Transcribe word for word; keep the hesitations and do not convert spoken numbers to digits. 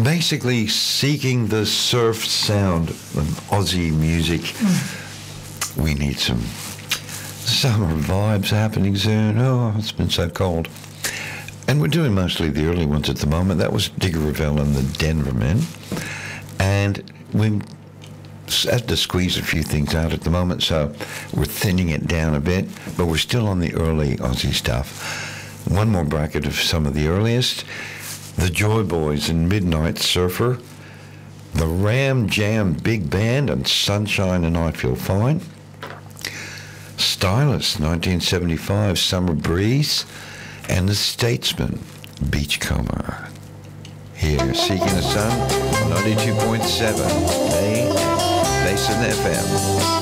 basically seeking the surf sound of Aussie music. Mm. We need some summer vibes happening soon. Oh, it's been so cold. And we're doing mostly the early ones at the moment. That was Digger Revell and the Denver Men. And we have to squeeze a few things out at the moment, so we're thinning it down a bit, but we're still on the early Aussie stuff. One more bracket of some of the earliest. The Joy Boys and Midnight Surfer. The Ram Jam Big Band and Sunshine and I Feel Fine. Stylus, nineteen seventy-five, Summer Breeze. And the Statesman, Beachcomber. Here, Seeking the Sun, ninety-two point seven, Bay, Basin F M.